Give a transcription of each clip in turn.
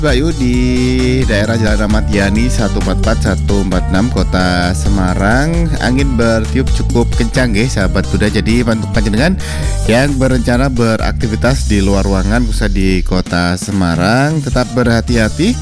Bayu di daerah Jalan Ahmad Yani 144-146 Kota Semarang. Angin bertiup cukup kencang sahabat Buddha. Jadi untuk panjenengan yang berencana beraktivitas di luar ruangan khususnya di Kota Semarang, tetap berhati-hati,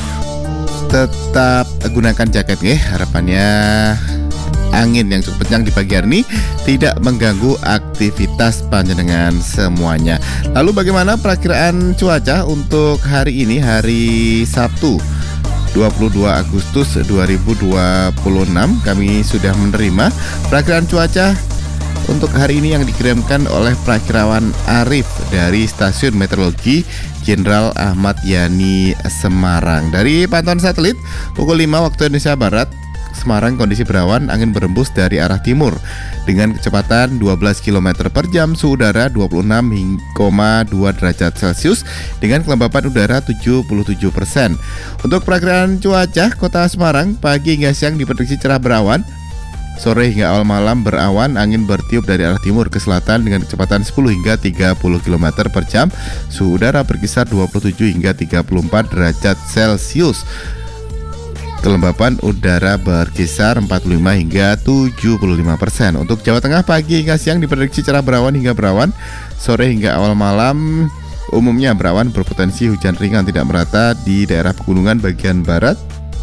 tetap gunakan jaket harapannya angin yang cukup kencang di pagi hari ini tidak mengganggu aktivitas panjenengan semuanya. Lalu bagaimana perakiraan cuaca untuk hari ini, hari Sabtu 22 Agustus 2026? Kami sudah menerima perakiraan cuaca untuk hari ini yang dikirimkan oleh Prakirawan Arif dari Stasiun Meteorologi Jenderal Ahmad Yani Semarang. Dari pantauan satelit pukul 5 waktu Indonesia Barat, Semarang kondisi berawan, angin berembus dari arah timur dengan kecepatan 12 km per jam, suhu udara 26,2 derajat Celcius dengan kelembapan udara 77%. Untuk perakiraan cuaca Kota Semarang, pagi hingga siang diprediksi cerah berawan, sore hingga awal malam berawan, angin bertiup dari arah timur ke selatan dengan kecepatan 10 hingga 30 km per jam, suhu udara berkisar 27 hingga 34 derajat Celcius. Kelembapan udara berkisar 45 hingga 75%. Untuk Jawa Tengah, pagi hingga siang diprediksi cerah berawan hingga berawan, sore hingga awal malam umumnya berawan, berpotensi hujan ringan tidak merata di daerah pegunungan bagian barat,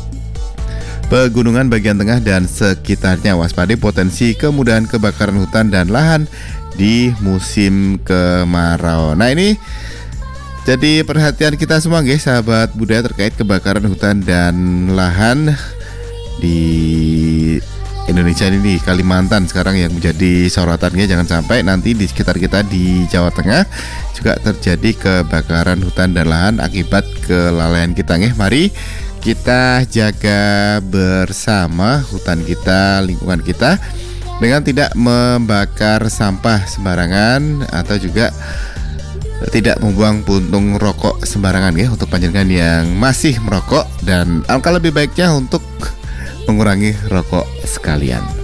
pegunungan bagian tengah dan sekitarnya. Waspadai potensi kemudahan kebakaran hutan dan lahan di musim kemarau. Nah, ini jadi perhatian kita semua sahabat budaya terkait kebakaran hutan dan lahan di Indonesia ini, di Kalimantan sekarang yang menjadi sorotannya. Jangan sampai nanti di sekitar kita di Jawa Tengah juga terjadi kebakaran hutan dan lahan akibat kelalaian kita. Mari kita jaga bersama hutan kita, lingkungan kita, dengan tidak membakar sampah sembarangan atau juga tidak membuang puntung rokok sembarangan untuk panjenengan yang masih merokok, dan alangkah lebih baiknya untuk mengurangi rokok sekalian.